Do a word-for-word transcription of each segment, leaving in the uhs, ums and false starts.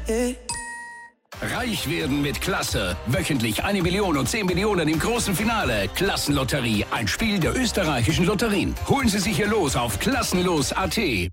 Reich werden mit Klasse. Wöchentlich eine Million und zehn Millionen im großen Finale. Klassenlotterie, ein Spiel der österreichischen Lotterien. Holen Sie sich hier los auf klassenlos punkt a t.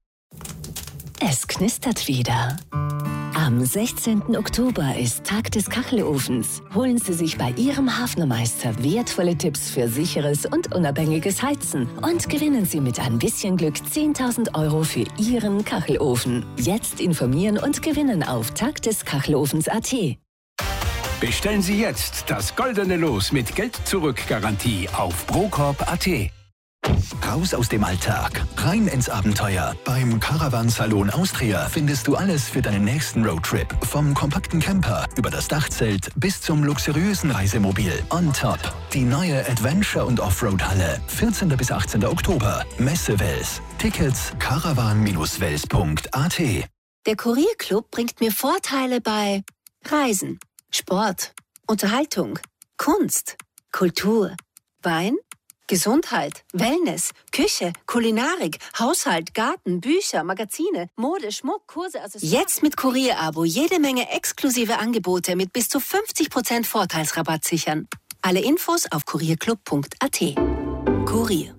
Es knistert wieder. Am sechzehnten Oktober ist Tag des Kachelofens. Holen Sie sich bei Ihrem Hafnermeister wertvolle Tipps für sicheres und unabhängiges Heizen. Und gewinnen Sie mit ein bisschen Glück zehntausend Euro für Ihren Kachelofen. Jetzt informieren und gewinnen auf tag des kachelofens punkt a t. Bestellen Sie jetzt das goldene Los mit Geld-Zurück-Garantie auf procorp punkt a t. Raus aus dem Alltag, rein ins Abenteuer. Beim Caravan-Salon Austria findest du alles für deinen nächsten Roadtrip. Vom kompakten Camper über das Dachzelt bis zum luxuriösen Reisemobil. On top die neue Adventure- und Offroad-Halle. vierzehnten bis achtzehnten Oktober. Messe Wels. Tickets caravan Bindestrich wels Punkt a t. Der Kurierclub bringt mir Vorteile bei Reisen, Sport, Unterhaltung, Kunst, Kultur, Wein, Gesundheit, Wellness, Küche, Kulinarik, Haushalt, Garten, Bücher, Magazine, Mode, Schmuck, Kurse, Accessoires. Jetzt mit Kurier-Abo jede Menge exklusive Angebote mit bis zu fünfzig Prozent Vorteilsrabatt sichern. Alle Infos auf kurierclub Punkt a t. Kurier.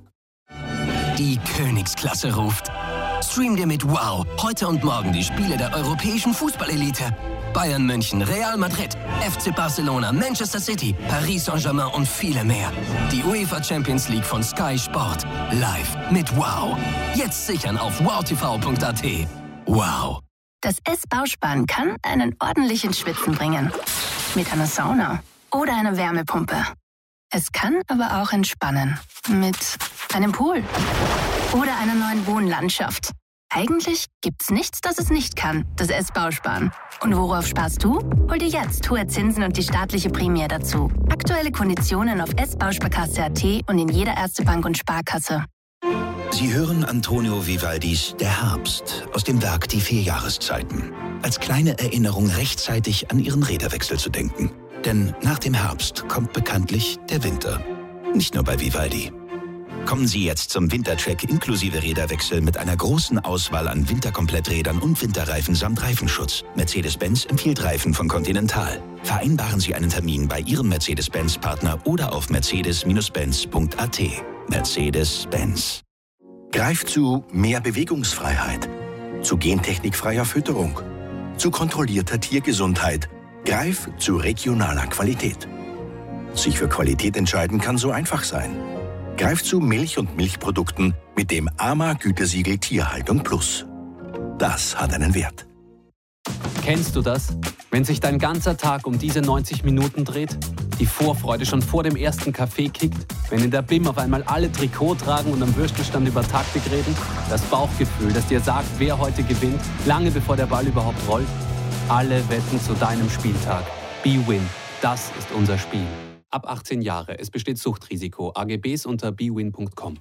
Die Königsklasse ruft. Stream dir mit Wow heute und morgen die Spiele der europäischen Fußballelite. Bayern München, Real Madrid, F C Barcelona, Manchester City, Paris Saint-Germain und viele mehr. Die UEFA Champions League von Sky Sport. Live mit Wow. Jetzt sichern auf wow t v Punkt a t. Wow. Das S-Bausparen kann einen ordentlichen Schwitzen bringen. Mit einer Sauna oder einer Wärmepumpe. Es kann aber auch entspannen. Mit einem Pool oder einer neuen Wohnlandschaft. Eigentlich gibt's nichts, das es nicht kann, das S-Bausparen. Und worauf sparst du? Hol dir jetzt hohe Zinsen und die staatliche Prämie dazu. Aktuelle Konditionen auf s bausparkasse punkt a t und in jeder Erste Bank und Sparkasse. Sie hören Antonio Vivaldis Der Herbst aus dem Werk Die vier Jahreszeiten. Als kleine Erinnerung rechtzeitig an Ihren Räderwechsel zu denken. Denn nach dem Herbst kommt bekanntlich der Winter. Nicht nur bei Vivaldi. Kommen Sie jetzt zum Wintercheck inklusive Räderwechsel mit einer großen Auswahl an Winterkompletträdern und Winterreifen samt Reifenschutz. Mercedes-Benz empfiehlt Reifen von Continental. Vereinbaren Sie einen Termin bei Ihrem Mercedes-Benz-Partner oder auf mercedes Bindestrich benz Punkt a t. Mercedes-Benz. Greift zu mehr Bewegungsfreiheit, zu gentechnikfreier Fütterung, zu kontrollierter Tiergesundheit. Greif zu regionaler Qualität. Sich für Qualität entscheiden kann so einfach sein. Greif zu Milch und Milchprodukten mit dem A M A-Gütesiegel Tierhaltung Plus. Das hat einen Wert. Kennst du das? Wenn sich dein ganzer Tag um diese neunzig Minuten dreht? Die Vorfreude schon vor dem ersten Kaffee kickt? Wenn in der B I M auf einmal alle Trikot tragen und am Würstelstand über Taktik reden? Das Bauchgefühl, das dir sagt, wer heute gewinnt, lange bevor der Ball überhaupt rollt? Alle wetten zu deinem Spieltag. B-Win, das ist unser Spiel. Ab achtzehn Jahre. Es besteht Suchtrisiko. A G Bs unter b win punkt com.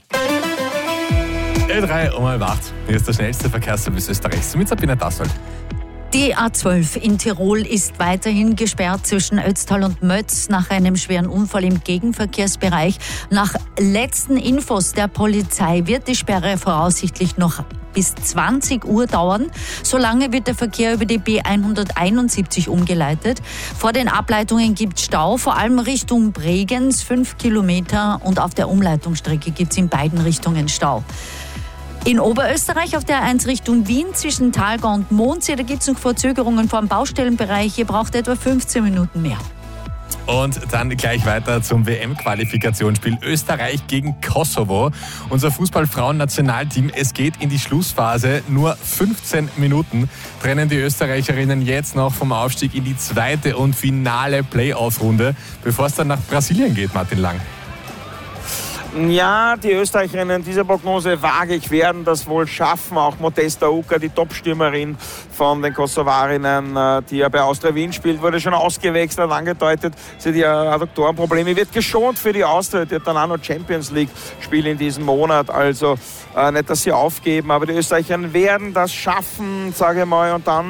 Ö drei um halb acht. Hier ist der schnellste Verkehrsservice Österreichs mit Sabine Dassold. Die A zwölf in Tirol ist weiterhin gesperrt zwischen Ötztal und Mötz nach einem schweren Unfall im Gegenverkehrsbereich. Nach letzten Infos der Polizei wird die Sperre voraussichtlich noch bis zwanzig Uhr dauern. Solange wird der Verkehr über die B hunderteinundsiebzig umgeleitet. Vor den Ableitungen gibt es Stau, vor allem Richtung Bregenz, fünf Kilometer. Und auf der Umleitungsstrecke gibt es in beiden Richtungen Stau. In Oberösterreich auf der A eins Richtung Wien zwischen Talgau und Mondsee, da gibt es noch Verzögerungen vor dem Baustellenbereich. Ihr braucht etwa fünfzehn Minuten mehr. Und dann gleich weiter zum W M-Qualifikationsspiel Österreich gegen Kosovo. Unser Fußballfrauen-Nationalteam, es geht in die Schlussphase. Nur fünfzehn Minuten trennen die Österreicherinnen jetzt noch vom Aufstieg in die zweite und finale Playoff-Runde, bevor es dann nach Brasilien geht, Martin Lang. Ja, die Österreicherinnen, diese Prognose wage ich, werden das wohl schaffen. Auch Modesta Uka, die Topstürmerin von den Kosovarinnen, die ja bei Austria Wien spielt, wurde schon ausgewechselt, angedeutet, sie hat ja Adduktorenprobleme, wird geschont für die Austria, die hat dann auch noch Champions League Spiel in diesem Monat, also äh, nicht, dass sie aufgeben, aber die Österreicherinnen werden das schaffen, sage ich mal, und dann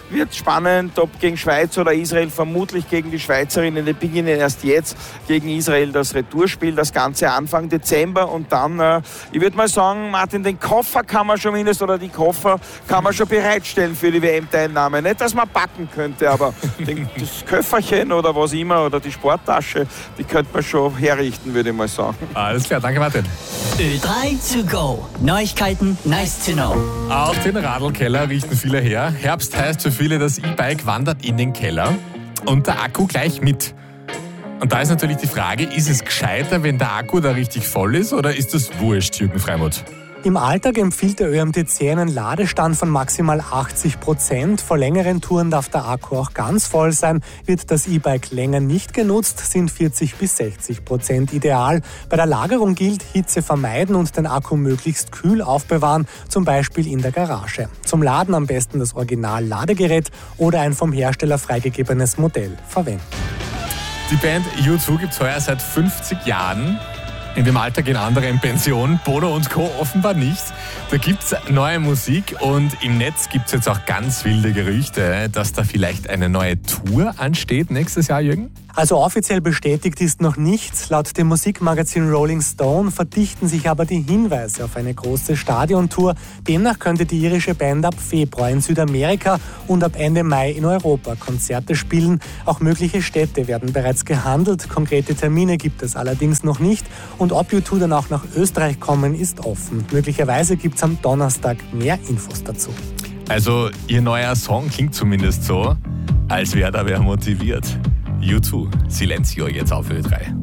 wird spannend, ob gegen Schweiz oder Israel, vermutlich gegen die Schweizerinnen. Die beginnen erst jetzt gegen Israel das Retourspiel, das Ganze Anfang Dezember. Und dann, äh, ich würde mal sagen, Martin, den Koffer kann man schon mindestens, oder die Koffer kann man schon bereitstellen für die W M-Teilnahme. Nicht, dass man backen könnte, aber den, das Köfferchen oder was immer oder die Sporttasche, die könnte man schon herrichten, würde ich mal sagen. Alles klar, danke Martin. Ö drei to go. Neuigkeiten, nice to know. Auch den Radlkeller richten viele her. Herbst heißt für viele, das E-Bike wandert in den Keller und der Akku gleich mit. Und da ist natürlich die Frage, ist es gescheiter, wenn der Akku da richtig voll ist, oder ist das wurscht, Jürgen Freimuth? Im Alltag empfiehlt der Ö M T C einen Ladestand von maximal achtzig Prozent. Vor längeren Touren darf der Akku auch ganz voll sein. Wird das E-Bike länger nicht genutzt, sind vierzig bis sechzig Prozent ideal. Bei der Lagerung gilt, Hitze vermeiden und den Akku möglichst kühl aufbewahren, zum Beispiel in der Garage. Zum Laden am besten das Original-Ladegerät oder ein vom Hersteller freigegebenes Modell verwenden. Die Band U zwei gibt es heuer seit fünfzig Jahren. In dem Alter gehen andere in Pension, Bono und Co. offenbar nicht. Da gibt es neue Musik und im Netz gibt es jetzt auch ganz wilde Gerüchte, dass da vielleicht eine neue Tour ansteht nächstes Jahr, Jürgen? Also offiziell bestätigt ist noch nichts. Laut dem Musikmagazin Rolling Stone verdichten sich aber die Hinweise auf eine große Stadiontour. Demnach könnte die irische Band ab Februar in Südamerika und ab Ende Mai in Europa Konzerte spielen. Auch mögliche Städte werden bereits gehandelt. Konkrete Termine gibt es allerdings noch nicht. Und ob U zwei dann auch nach Österreich kommen, ist offen. Möglicherweise gibt es am Donnerstag mehr Infos dazu. Also ihr neuer Song klingt zumindest so, als wäre da wer motiviert. U zwei, Silencio jetzt auf Ö drei.